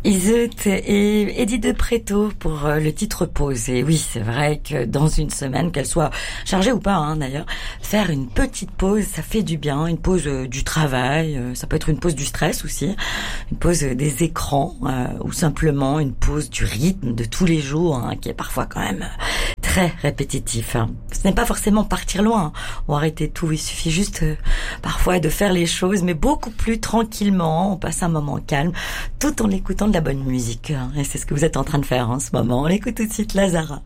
Iseut et Eddie de Pretto pour le titre Pause. Et oui, c'est vrai que dans une semaine, qu'elle soit chargée ou pas, d'ailleurs, faire une petite pause, ça fait du bien. Une pause du travail, ça peut être une pause du stress aussi, une pause des écrans, ou simplement une pause du rythme de tous les jours, qui est parfois quand même très répétitif. Ce n'est pas forcément partir loin ou arrêter tout. Il suffit juste parfois de faire les choses, mais beaucoup plus tranquillement. On passe un moment calme, tout en écoutant de la bonne musique. Et c'est ce que vous êtes en train de faire en ce moment. On écoute tout de suite Lazara.